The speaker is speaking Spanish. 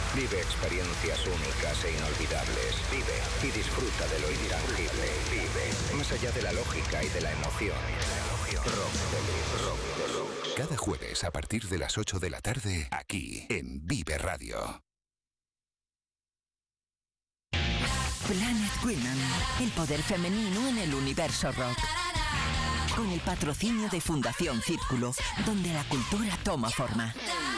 Vive experiencias únicas e inolvidables. Vive y disfruta de lo intangible. Vive más allá de la lógica y de la emoción. Rock Deluxe. Cada jueves a partir de las 8 de la tarde, aquí en Vive Radio. Planet Women, el poder femenino en el universo rock. Con el patrocinio de Fundación Círculo, donde la cultura toma forma.